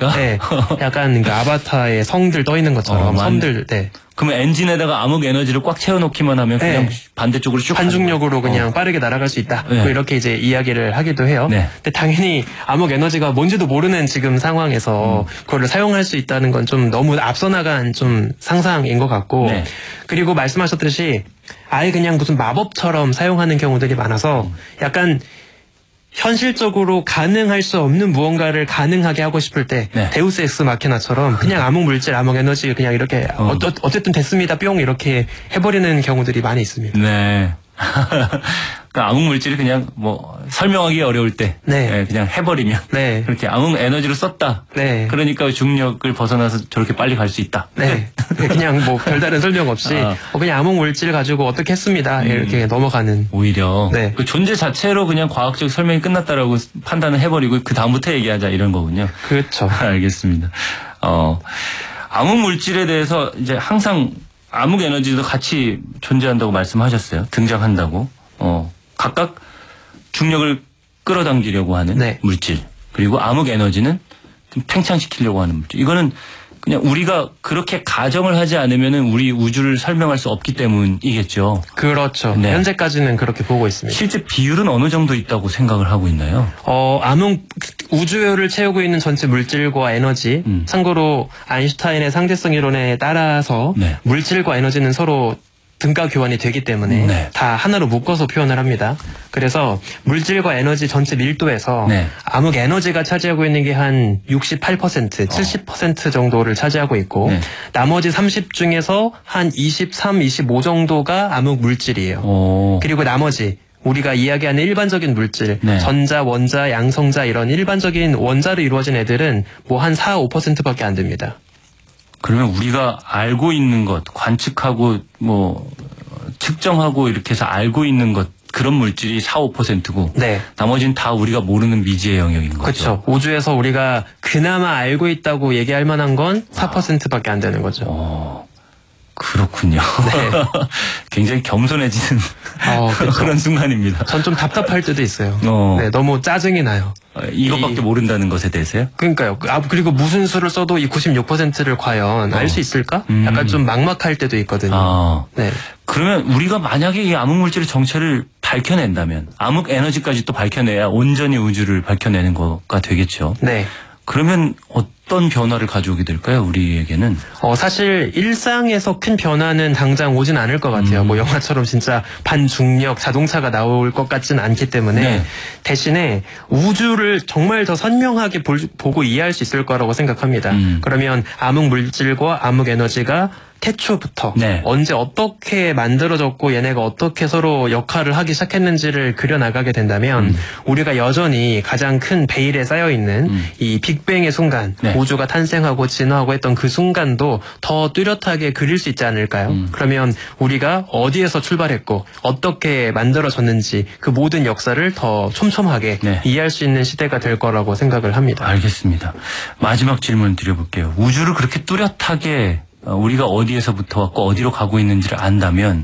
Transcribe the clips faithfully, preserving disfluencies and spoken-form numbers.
않을까? 네, 약간 그 아바타의 성들 떠 있는 것처럼 어, 섬들. 네. 그러면 엔진에다가 암흑 에너지를 꽉 채워놓기만 하면 그냥 네. 반대쪽으로 쭉 반중력으로 그냥 어. 빠르게 날아갈 수 있다. 네. 뭐 이렇게 이제 이야기를 하기도 해요. 네. 근데 당연히 암흑 에너지가 뭔지도 모르는 지금 상황에서 음. 그거를 사용할 수 있다는 건 좀 너무 앞서 나간 좀 상상인 것 같고 네. 그리고 말씀하셨듯이 아예 그냥 무슨 마법처럼 사용하는 경우들이 많아서 음. 약간 현실적으로 가능할 수 없는 무언가를 가능하게 하고 싶을 때 네. 데우스 엑스 마키나처럼 그냥 암흑 물질, 암흑 에너지 그냥 이렇게 어. 어, 어쨌든 됐습니다 뿅 이렇게 해버리는 경우들이 많이 있습니다. 네. 그러니까 암흑 물질이 그냥 뭐 설명하기 어려울 때 네. 네, 그냥 해버리면 네. 그렇게 암흑 에너지를 썼다. 네. 그러니까 중력을 벗어나서 저렇게 빨리 갈 수 있다. 네. 그냥 뭐 별다른 설명 없이 아. 어, 그냥 암흑 물질 가지고 어떻게 했습니다. 음. 이렇게 넘어가는. 오히려 네. 그 존재 자체로 그냥 과학적 설명이 끝났다라고 판단을 해버리고 그 다음부터 얘기하자 이런 거군요. 그렇죠. 알겠습니다. 어, 암흑 물질에 대해서 이제 항상 암흑 에너지도 같이 존재한다고 말씀하셨어요. 등장한다고. 어, 각각 중력을 끌어당기려고 하는 네. 물질. 그리고 암흑 에너지는 좀 팽창시키려고 하는 물질. 이거는 그냥 우리가 그렇게 가정을 하지 않으면은 우리 우주를 설명할 수 없기 때문이겠죠. 그렇죠. 네. 현재까지는 그렇게 보고 있습니다. 실제 비율은 어느 정도 있다고 생각을 하고 있나요? 어, 암흑 우주를 채우고 있는 전체 물질과 에너지. 음. 참고로 아인슈타인의 상대성 이론에 따라서 네. 물질과 에너지는 서로 등가 교환이 되기 때문에 네. 다 하나로 묶어서 표현을 합니다. 그래서 물질과 에너지 전체 밀도에서 네. 암흑 에너지가 차지하고 있는 게 한 육십팔 퍼센트, 칠십 퍼센트 정도를 차지하고 있고 네. 나머지 삼십 중에서 한 이십삼, 이십오 정도가 암흑 물질이에요. 오. 그리고 나머지 우리가 이야기하는 일반적인 물질, 네. 전자, 원자, 양성자 이런 일반적인 원자로 이루어진 애들은 뭐 한 사, 오 퍼센트밖에 안 됩니다. 그러면 우리가 알고 있는 것, 관측하고 뭐 측정하고 이렇게 해서 알고 있는 것 그런 물질이 사, 오 퍼센트고 네. 나머지는 다 우리가 모르는 미지의 영역인 거죠. 그렇죠. 우주에서 우리가 그나마 알고 있다고 얘기할 만한 건 사 퍼센트밖에 안 되는 거죠. 오, 그렇군요. 네. 굉장히 겸손해지는 어, 그렇죠. 그런 순간입니다. 전 좀 답답할 때도 있어요. 어. 네, 너무 짜증이 나요. 이것밖에 이, 모른다는 것에 대해서요? 그러니까요. 아, 그리고 무슨 수를 써도 이 구십육 퍼센트를 과연 어. 알 수 있을까? 음. 약간 좀 막막할 때도 있거든요. 아. 네. 그러면 우리가 만약에 이 암흑 물질의 정체를 밝혀낸다면 암흑 에너지까지 또 밝혀내야 온전히 우주를 밝혀내는 거가 되겠죠. 네. 그러면 어떤 변화를 가져오게 될까요? 우리에게는? 어, 사실 일상에서 큰 변화는 당장 오진 않을 것 같아요. 음. 뭐 영화처럼 진짜 반중력 자동차가 나올 것 같지는 않기 때문에 네. 대신에 우주를 정말 더 선명하게 볼, 보고 이해할 수 있을 거라고 생각합니다. 음. 그러면 암흑 물질과 암흑 에너지가 태초부터 네. 언제 어떻게 만들어졌고 얘네가 어떻게 서로 역할을 하기 시작했는지를 그려나가게 된다면 음. 우리가 여전히 가장 큰 베일에 쌓여있는 음. 이 빅뱅의 순간 네. 우주가 탄생하고 진화하고 했던 그 순간도 더 뚜렷하게 그릴 수 있지 않을까요? 음. 그러면 우리가 어디에서 출발했고 어떻게 만들어졌는지 그 모든 역사를 더 촘촘하게 네. 이해할 수 있는 시대가 될 거라고 생각을 합니다. 알겠습니다. 마지막 질문 드려볼게요. 우주를 그렇게 뚜렷하게 우리가 어디에서부터 왔고 어디로 가고 있는지를 안다면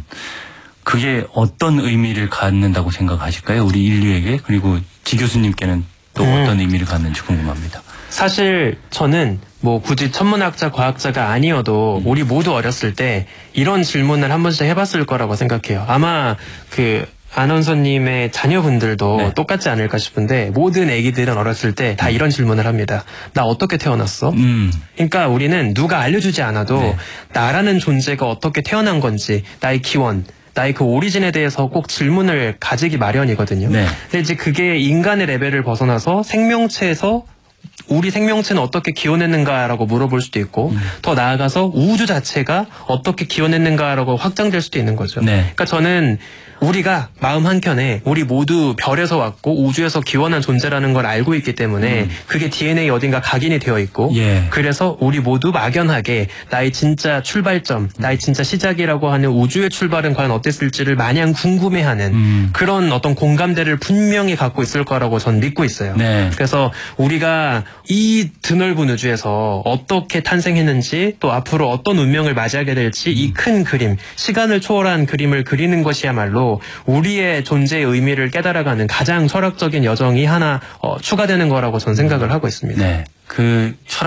그게 어떤 의미를 갖는다고 생각하실까요? 우리 인류에게 그리고 지 교수님께는 또 음. 어떤 의미를 갖는지 궁금합니다. 사실 저는 뭐 굳이 천문학자, 과학자가 아니어도 음. 우리 모두 어렸을 때 이런 질문을 한 번씩 해봤을 거라고 생각해요. 아마 그 아나운서님의 자녀분들도 네. 똑같지 않을까 싶은데 모든 애기들은 어렸을 때 다 이런 질문을 합니다. 나 어떻게 태어났어? 음. 그러니까 우리는 누가 알려주지 않아도 네. 나라는 존재가 어떻게 태어난 건지 나의 기원 나의 그 오리진에 대해서 꼭 질문을 가지기 마련이거든요. 네. 근데 이제 그게 인간의 레벨을 벗어나서 생명체에서 우리 생명체는 어떻게 기원했는가라고 물어볼 수도 있고 음. 더 나아가서 우주 자체가 어떻게 기원했는가라고 확장될 수도 있는 거죠. 네. 그러니까 저는 우리가 마음 한켠에 우리 모두 별에서 왔고 우주에서 기원한 존재라는 걸 알고 있기 때문에 음. 그게 디엔에이 어딘가 각인이 되어 있고 예. 그래서 우리 모두 막연하게 나의 진짜 출발점, 음. 나의 진짜 시작이라고 하는 우주의 출발은 과연 어땠을지를 마냥 궁금해하는 음. 그런 어떤 공감대를 분명히 갖고 있을 거라고 전 믿고 있어요. 네. 그래서 우리가 이 드넓은 우주에서 어떻게 탄생했는지 또 앞으로 어떤 운명을 맞이하게 될지 음. 이 큰 그림, 시간을 초월한 그림을 그리는 것이야말로 우리의 존재의 의미를 깨달아가는 가장 철학적인 여정이 하나 어, 추가되는 거라고 저는 생각을 하고 있습니다. 네. 그 철학